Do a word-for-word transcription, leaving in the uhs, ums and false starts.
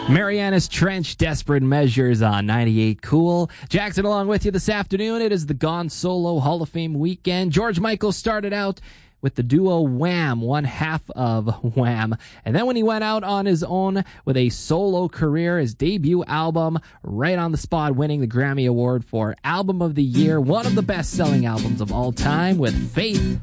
Marianas Trench, Desperate Measures on ninety-eight Cool. Jackson along with you this afternoon. It is the Gone Solo Hall of Fame weekend. George Michael started out with the duo Wham, one half of Wham. And then when he went out on his own with a solo career, his debut album, right on the spot, winning the Grammy Award for Album of the Year, one of the best-selling albums of all time, with Faith